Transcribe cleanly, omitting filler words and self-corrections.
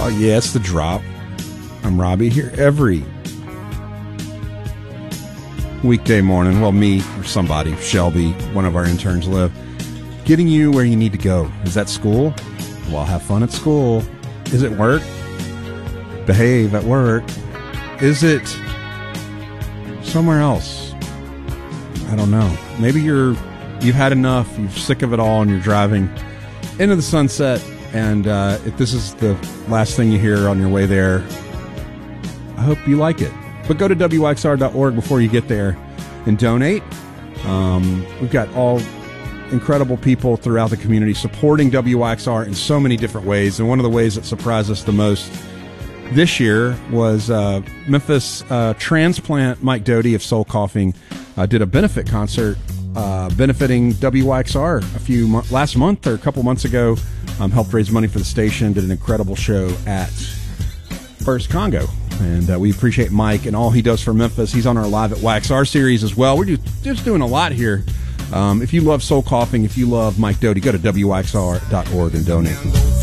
Oh, yeah, it's The Drop. I'm Robbie, here every weekday morning. Well, me or somebody, Shelby, one of our interns live, getting you where you need to go. Is that school? Well, have fun at school. Is it work? Behave at work. Is it somewhere else? I don't know. Maybe you've had enough, you're sick of it all, and you're driving into the sunset, and if this is the last thing you hear on your way there, I hope you like it. But go to WYXR.org before you get there and donate. We've got all incredible people throughout the community supporting WYXR in so many different ways, and one of the ways that surprised us the most this year was Memphis transplant Mike Doty of Soul Coughing did a benefit concert benefiting WYXR last month or a couple months ago. Helped raise money for the station, did an incredible show at First Congo. And we appreciate Mike and all he does for Memphis. He's on our Live at YXR series as well. We're just doing a lot here. If you love Soul Coughing, if you love Mike Doty, go to WYXR.org and donate.